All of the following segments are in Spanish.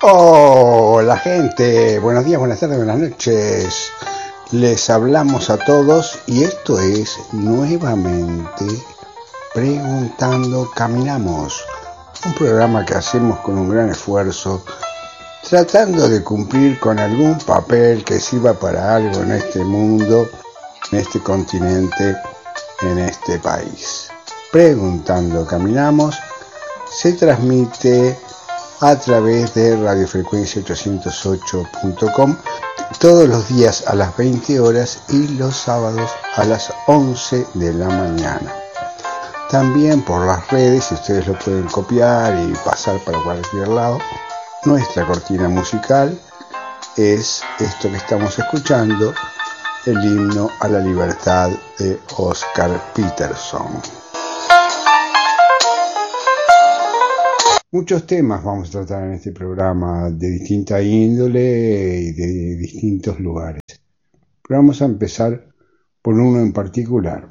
Hola gente, buenos días, buenas tardes, buenas noches. Les hablamos a todos y esto es nuevamente Preguntando Caminamos, un programa que hacemos con un gran esfuerzo, tratando de cumplir con algún papel que sirva para algo en este mundo, en este continente, en este país. Preguntando Caminamos se transmite a través de radiofrecuencia808.com todos los días a las 20 horas y los sábados a las 11 de la mañana. También por las redes, si ustedes lo pueden copiar y pasar para cualquier lado. Nuestra cortina musical es esto que estamos escuchando, el himno a la libertad de Oscar Peterson. Muchos temas vamos a tratar en este programa de distinta índole y de distintos lugares. Pero vamos a empezar por uno en particular.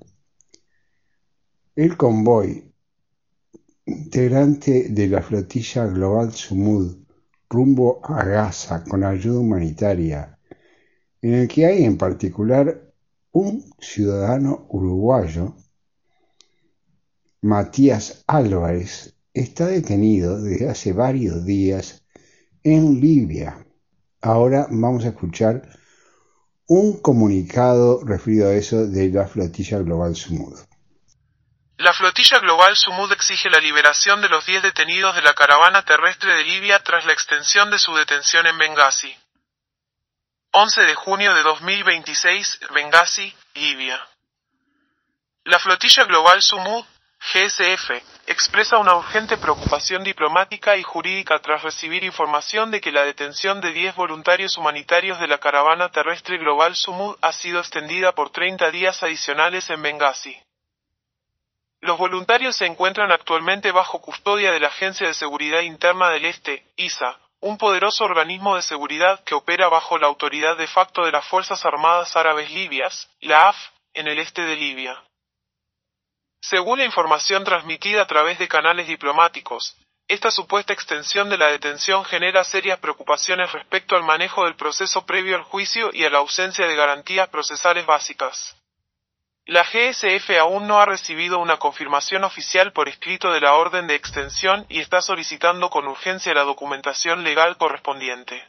El convoy, integrante de la flotilla Global Sumud, rumbo a Gaza con ayuda humanitaria, en el que hay en particular un ciudadano uruguayo, Matías Álvarez, está detenido desde hace varios días en Libia. Ahora vamos a escuchar un comunicado referido a eso de la flotilla Global Sumud. La flotilla Global Sumud exige la liberación de los 10 detenidos de la caravana terrestre de Libia tras la extensión de su detención en Bengasi. 11 de junio de 2026, Bengasi, Libia. La flotilla Global Sumud, GSF, expresa una urgente preocupación diplomática y jurídica tras recibir información de que la detención de 10 voluntarios humanitarios de la caravana terrestre Global Sumud ha sido extendida por 30 días adicionales en Bengasi. Los voluntarios se encuentran actualmente bajo custodia de la Agencia de Seguridad Interna del Este, ISA, un poderoso organismo de seguridad que opera bajo la autoridad de facto de las Fuerzas Armadas Árabes Libias, la AF, en el este de Libia. Según la información transmitida a través de canales diplomáticos, esta supuesta extensión de la detención genera serias preocupaciones respecto al manejo del proceso previo al juicio y a la ausencia de garantías procesales básicas. La GSF aún no ha recibido una confirmación oficial por escrito de la orden de extensión y está solicitando con urgencia la documentación legal correspondiente.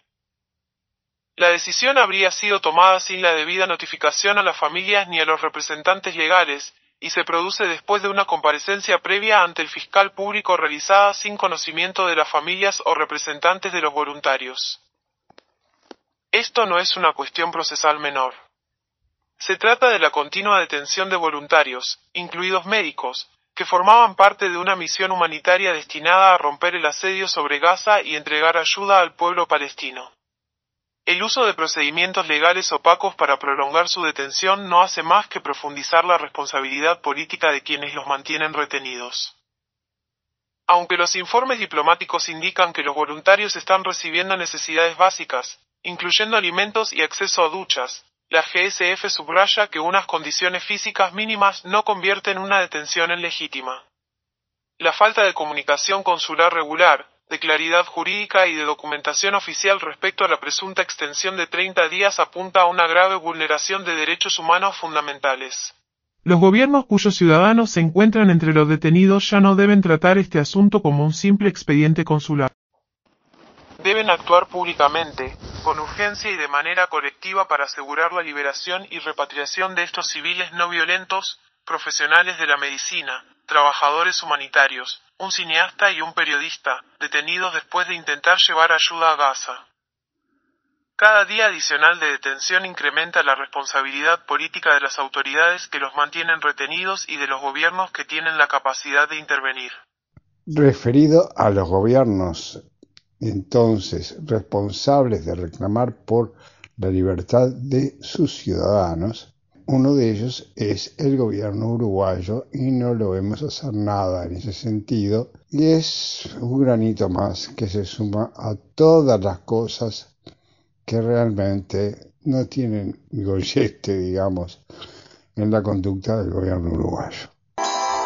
La decisión habría sido tomada sin la debida notificación a las familias ni a los representantes legales, y se produce después de una comparecencia previa ante el fiscal público realizada sin conocimiento de las familias o representantes de los voluntarios. Esto no es una cuestión procesal menor. Se trata de la continua detención de voluntarios, incluidos médicos, que formaban parte de una misión humanitaria destinada a romper el asedio sobre Gaza y entregar ayuda al pueblo palestino. El uso de procedimientos legales opacos para prolongar su detención no hace más que profundizar la responsabilidad política de quienes los mantienen retenidos. Aunque los informes diplomáticos indican que los voluntarios están recibiendo necesidades básicas, incluyendo alimentos y acceso a duchas, la GSF subraya que unas condiciones físicas mínimas no convierten una detención en legítima. La falta de comunicación consular regular, de claridad jurídica y de documentación oficial respecto a la presunta extensión de 30 días apunta a una grave vulneración de derechos humanos fundamentales. Los gobiernos cuyos ciudadanos se encuentran entre los detenidos ya no deben tratar este asunto como un simple expediente consular. Deben actuar públicamente, con urgencia y de manera colectiva para asegurar la liberación y repatriación de estos civiles no violentos, profesionales de la medicina, trabajadores humanitarios, un cineasta y un periodista, detenidos después de intentar llevar ayuda a Gaza. Cada día adicional de detención incrementa la responsabilidad política de las autoridades que los mantienen retenidos y de los gobiernos que tienen la capacidad de intervenir. Referido a los gobiernos, entonces, responsables de reclamar por la libertad de sus ciudadanos, uno de ellos es el gobierno uruguayo y no lo vemos hacer nada en ese sentido, y es un granito más que se suma a todas las cosas que realmente no tienen gollete, digamos, en la conducta del gobierno uruguayo.